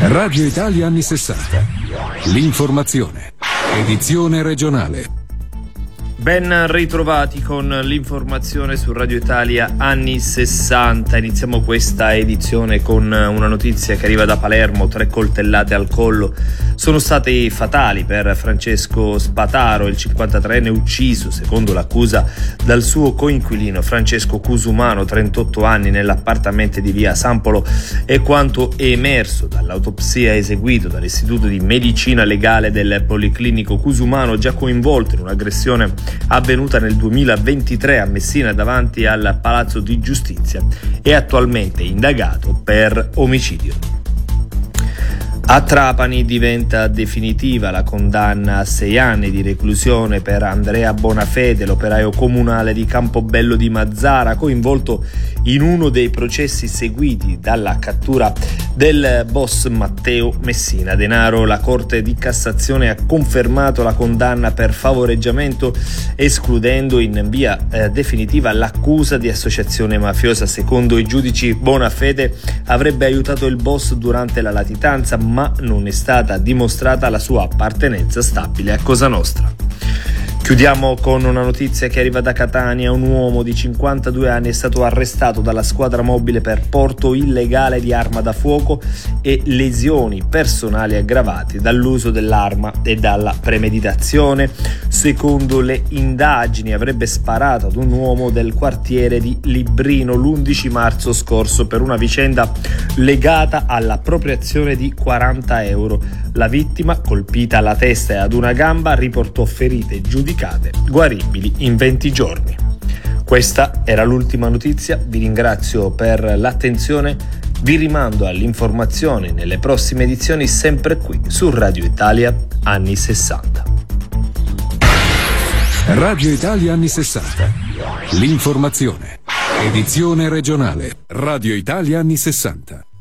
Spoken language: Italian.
Radio Italia anni 60. L'informazione. Edizione regionale. Ben ritrovati con l'informazione su Radio Italia anni 60. Iniziamo questa edizione con una notizia che arriva da Palermo. 3 coltellate al collo sono state fatali per Francesco Spataro, il 53enne ucciso, secondo l'accusa, dal suo coinquilino Francesco Cusumano, 38 anni, nell'appartamento di via San Polo, e quanto è emerso dall'autopsia eseguito dall'Istituto di Medicina Legale del Policlinico Cusumano, già coinvolto in un'aggressione avvenuta nel 2023 a Messina davanti al Palazzo di Giustizia, è attualmente indagato per omicidio. A Trapani diventa definitiva la condanna a 6 anni di reclusione per Andrea Bonafede, l'operaio comunale di Campobello di Mazzara, coinvolto in uno dei processi seguiti dalla cattura del boss Matteo Messina Denaro. La Corte di Cassazione ha confermato la condanna per favoreggiamento, escludendo in via definitiva l'accusa di associazione mafiosa. Secondo i giudici, Bonafede avrebbe aiutato il boss durante la latitanza, ma non è stata dimostrata la sua appartenenza stabile a Cosa Nostra. Chiudiamo con una notizia che arriva da Catania. Un uomo di 52 anni è stato arrestato dalla squadra mobile per porto illegale di arma da fuoco e lesioni personali aggravati dall'uso dell'arma e dalla premeditazione. Secondo le indagini, avrebbe sparato ad un uomo del quartiere di Librino l'11 marzo scorso per una vicenda legata all'appropriazione di 40 euro. La vittima, colpita alla testa e ad una gamba, riportò ferite giudicate guaribili in 20 giorni. Questa era l'ultima notizia, vi ringrazio per l'attenzione, vi rimando all'informazione nelle prossime edizioni, sempre qui su Radio Italia anni 60. Radio Italia anni 60. L'informazione. Edizione regionale. Radio Italia anni 60.